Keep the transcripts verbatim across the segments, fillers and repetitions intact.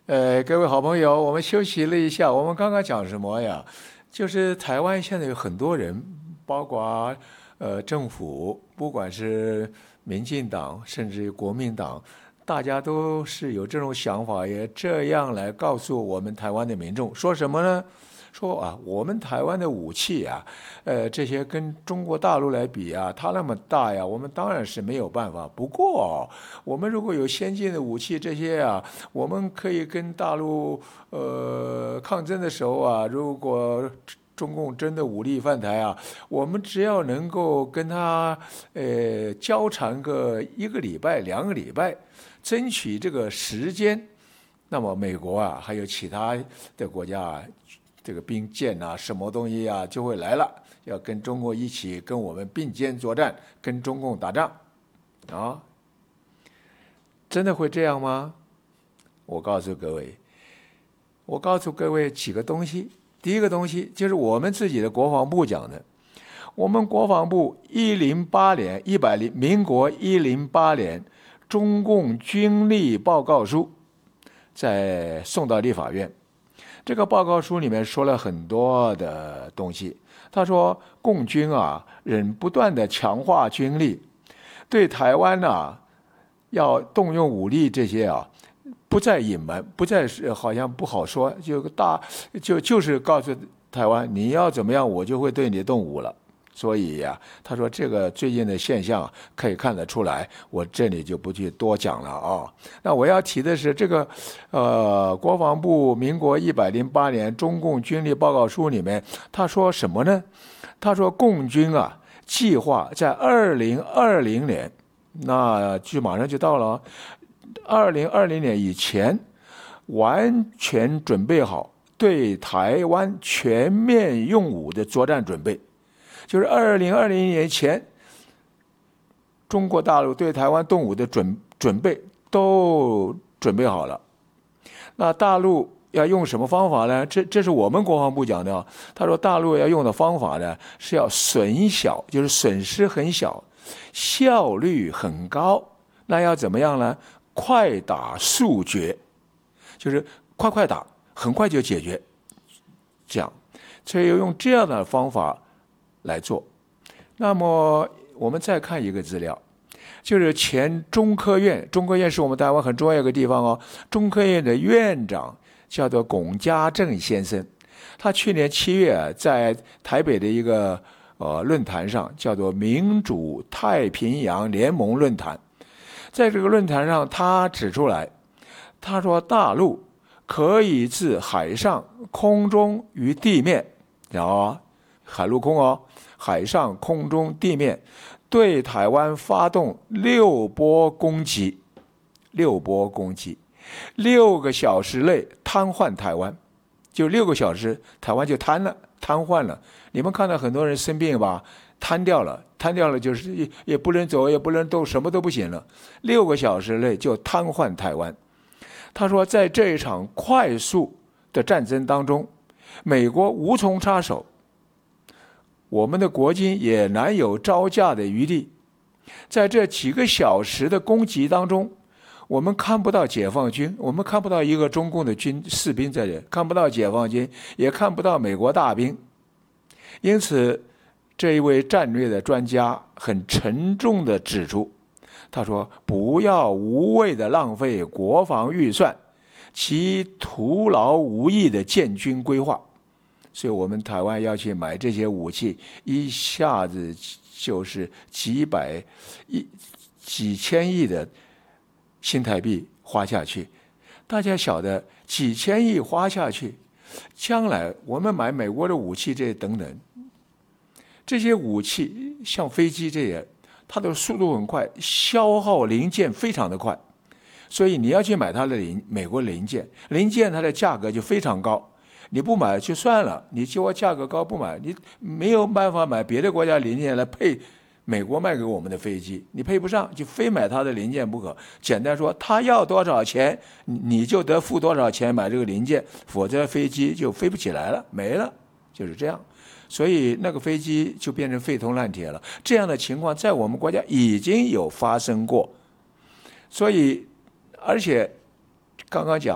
呃，各位好朋友，我们休息了一下，我们刚刚讲什么呀？就是台湾现在有很多人，包括呃政府，不管是民进党，甚至于国民党，大家都是有这种想法，也这样来告诉我们台湾的民众，说什么呢？说啊，我们台湾的武器啊，呃，这些跟中国大陆来比啊，它那么大呀，我们当然是没有办法。不过，我们如果有先进的武器，这些啊，我们可以跟大陆呃抗争的时候啊，如果中共真的武力犯台啊，我们只要能够跟他呃交缠个一个礼拜、两个礼拜，争取这个时间，那么美国啊，还有其他的国家啊，这个兵舰啊，什么东西啊，就会来了，要跟中国一起跟我们并肩作战，跟中共打仗啊，真的会这样吗？我告诉各位，我告诉各位几个东西。第一个东西就是我们自己的国防部讲的，我们国防部一零八年一百零民国一零八年中共军力报告书，在送到立法院。这个报告书里面说了很多的东西。他说，共军啊，仍不断的强化军力，对台湾啊要动用武力这些啊，不再隐瞒，不再是好像不好说，就大就就是告诉台湾，你要怎么样，我就会对你动武了。所以呀、啊，他说这个最近的现象可以看得出来，我这里就不去多讲了啊。那我要提的是这个，呃，国防部民国一百零八年中共军力报告书里面，他说什么呢？他说共军啊，计划在二零二零年，那就马上就到了，二零二零年以前，完全准备好对台湾全面用武的作战准备。就是二零二零年前，中国大陆对台湾动武的准准备都准备好了。那大陆要用什么方法呢？这这是我们国防部讲的。他说大陆要用的方法呢，是要损小，就是损失很小，效率很高。那要怎么样呢？快打速决，就是快快打，很快就解决。这样，所以要用这样的方法来做。那么我们再看一个资料，就是前中科院，中科院是我们台湾很重要一个地方哦。中科院的院长叫做龚家正先生，他去年七月在台北的一个呃论坛上，叫做民主太平洋联盟论坛，在这个论坛上，他指出来，他说大陆可以自海上、空中与地面，然后海陆空哦。海上、空中、地面对台湾发动六波攻击，六波攻击，六个小时内瘫痪台湾，就六个小时，台湾就瘫了，瘫痪了。你们看到很多人生病吧，瘫掉了，瘫掉了就是也也不能走，也不能动，什么都不行了。六个小时内就瘫痪台湾。他说，在这一场快速的战争当中，美国无从插手。我们的国军也难有招架的余地，在这几个小时的攻击当中，我们看不到解放军，我们看不到一个中共的军士兵在这，看不到解放军，也看不到美国大兵。因此，这一位战略的专家很沉重地指出，他说：“不要无谓的浪费国防预算，其徒劳无益的建军规划。”所以我们台湾要去买这些武器，一下子就是几百亿、几千亿的新台币花下去。大家晓得，几千亿花下去，将来我们买美国的武器这些等等，这些武器像飞机这些，它的速度很快，消耗零件非常的快，所以你要去买它的零美国零件，零件它的价格就非常高。你不买就算了，你就我价格高不买，你没有办法买别的国家零件来配美国卖给我们的飞机，你配不上，就非买它的零件不可。简单说，他要多少钱，你就得付多少钱买这个零件，否则飞机就飞不起来了，没了，就是这样。所以那个飞机就变成废铜烂铁了。这样的情况在我们国家已经有发生过，所以而且刚刚讲。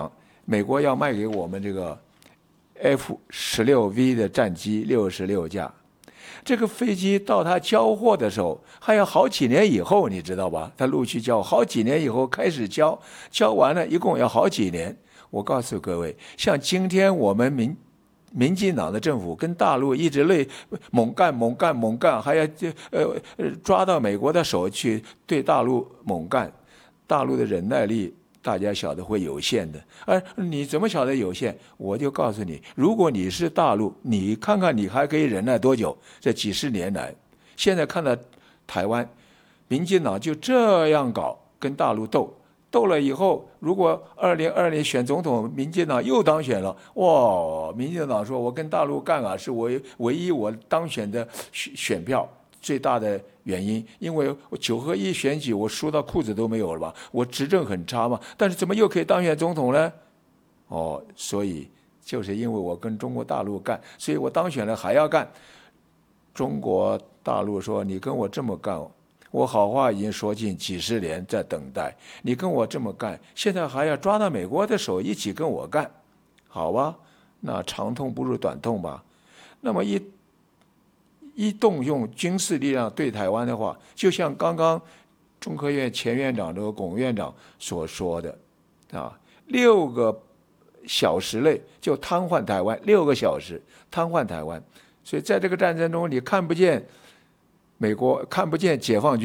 美国要卖给我们这个 F 十六 V 的战机六十六架，这个飞机到他交货的时候还要好几年以后，你知道吧？他陆续交，好几年以后开始交，交完了一共要好几年。我告诉各位，像今天我们民民进党的政府跟大陆一直累猛干猛干猛干，还要呃抓到美国的手去对大陆猛干，大陆的忍耐力大家晓得会有限的。而你怎么晓得有限？我就告诉你，如果你是大陆，你看看你还可以忍耐多久？这几十年来，现在看到台湾民进党就这样搞，跟大陆斗。斗了以后，如果二零二零选总统，民进党又当选了，哇！民进党说：“我跟大陆干啊，是我唯一我当选的选选票最大的原因，因为我九合一选举我输到裤子都没有了吧？我执政很差嘛，但是怎么又可以当选总统呢？哦，所以就是因为我跟中国大陆干，所以我当选了还要干。中国大陆说你跟我这么干。”我好话已经说尽几十年，在等待你跟我这么干，现在还要抓到美国的手一起跟我干，好吧？那长痛不如短痛吧。那么一一动用军事力量对台湾的话，就像刚刚中科院前院长这个龚院长所说的啊，六个小时内就瘫痪台湾，六个小时瘫痪台湾。所以在这个战争中，你看不见美国，看不见解放军。